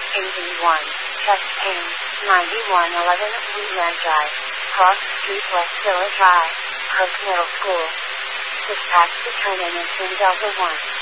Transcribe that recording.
81, chest pain, 9111 Wheatland Drive, Cross Street, West Villa Drive, Kirk Middle School. Dispatch to turn in Delta 1.